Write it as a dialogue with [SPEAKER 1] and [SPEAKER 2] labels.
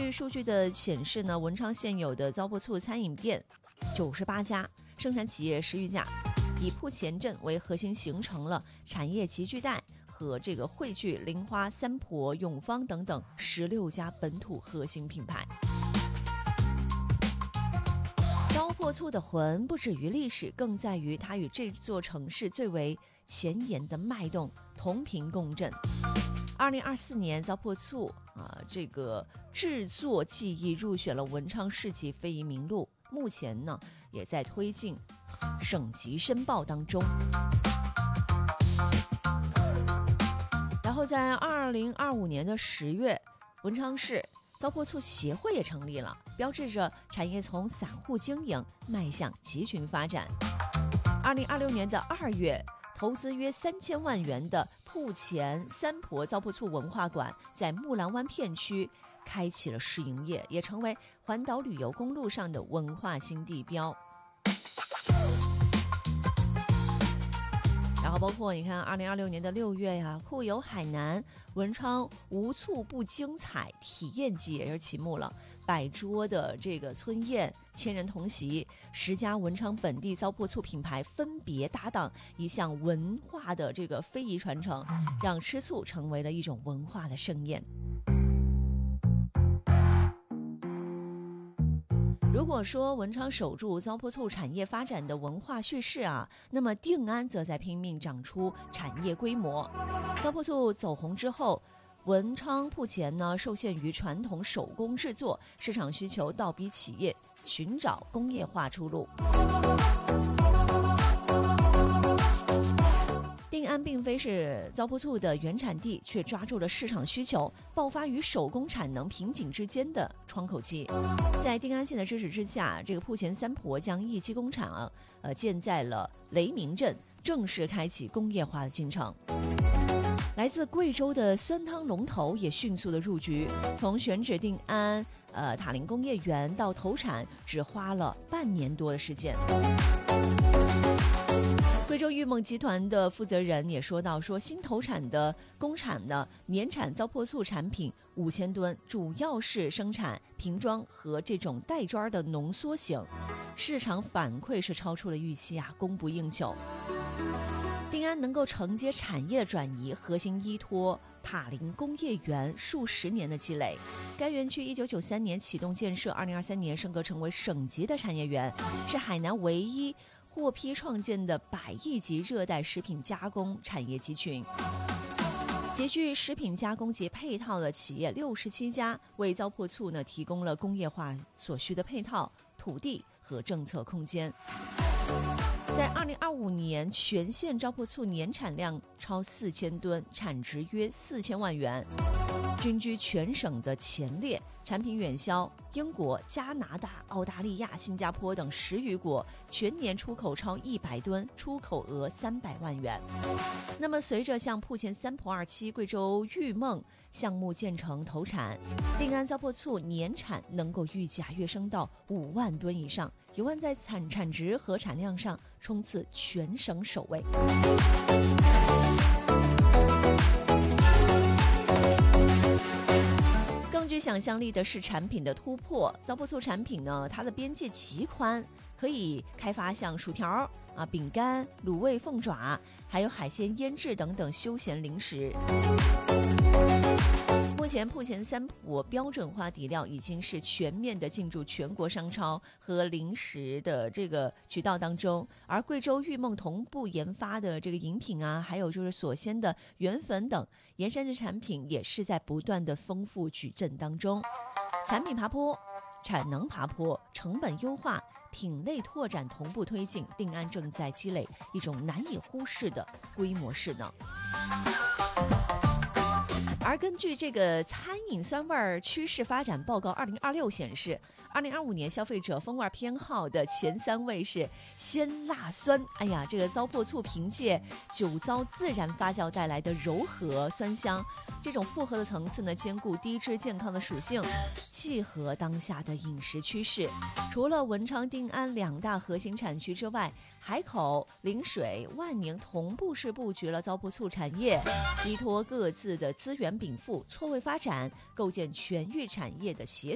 [SPEAKER 1] 据数据的显示呢，文昌现有的糟粕醋餐饮店98家，生产企业10余家，以铺前镇为核心，形成了产业集聚带和这个汇聚菱花、三婆、永芳等等16家本土核心品牌。糟粕醋的魂不止于历史，更在于它与这座城市最为前沿的脉动同频共振。2024年，糟粕醋这个制作技艺入选了文昌市级非遗名录，目前呢也在推进省级申报当中。然后在2025年的10月，文昌市糟粕醋协会也成立了，标志着产业从散户经营迈向集群发展。2026年的2月，投资约3000万元的铺前三婆糟粕醋文化馆在木兰湾片区开启了试营业，也成为环岛旅游公路上的文化新地标。然后包括你看2026年的6月呀，酷游海南文昌无醋不精彩体验季也是启幕了，100桌的这个村宴，1000人同席，10家文昌本地糟粕醋品牌分别搭档一项文化的这个非遗传承，让吃醋成为了一种文化的盛宴。如果说文昌守住糟粕醋产业发展的文化叙事那么定安则在拼命长出产业规模。糟粕醋走红之后，文昌铺前呢受限于传统手工制作，市场需求倒逼企业寻找工业化出路。定安并非是糟粕醋的原产地，却抓住了市场需求，爆发于手工产能瓶颈之间的窗口期。在定安县的支持之下，这个铺前三婆将一期工厂建在了雷鸣镇，正式开启工业化的进程。来自贵州的酸汤龙头也迅速的入局，从选址定安塔林工业园到投产，只花了半年多的时间。贵州裕梦集团的负责人也说到，说新投产的工厂呢，年产糟粕醋产品5000吨，主要是生产瓶装和这种袋装的浓缩型，市场反馈是超出了预期供不应求。定安能够承接产业的转移，核心依托塔林工业园数十年的积累。该园区1993年启动建设，2023年升格成为省级的产业园，是海南唯一获批创建的100亿级热带食品加工产业集群。极具食品加工及配套的企业67家，为糟粕醋呢提供了工业化所需的配套、土地和政策空间。在2025年，全县糟粕醋年产量超4000吨，产值约4000万元，均居全省的前列，产品远销英国、加拿大、澳大利亚、新加坡等10余国，全年出口超100吨，出口额300万元。那么随着像铺前三婆2期、贵州裕梦项目建成投产，定安糟粕醋年产能够预计跃升到5万吨以上，有望在产值和产量上冲刺全省首位。更具想象力的是产品的突破，糟粕醋产品呢，它的边界极宽，可以开发像薯条饼干、卤味凤爪，还有海鲜腌制等等休闲零食。目前铺前三婆标准化底料已经是全面的进驻全国商超和零食的这个渠道当中，而贵州裕梦同步研发的这个饮品还有就是所鲜的原粉等盐山制产品也是在不断的丰富矩阵当中。产品爬坡，产能爬坡，成本优化，品类拓展同步推进，定安正在积累一种难以忽视的规模势能。而根据这个餐饮酸味趋势发展报告2026显示，2025年消费者风味偏好的前3位是鲜辣酸。这个糟粕醋凭借酒糟自然发酵带来的柔和酸香，这种复合的层次呢，兼顾低脂健康的属性，契合当下的饮食趋势。除了文昌、定安2大核心产区之外，海口、陵水、万宁同步是布局了糟粕醋产业，依托各自的资源禀赋，错位发展，构建全域产业的协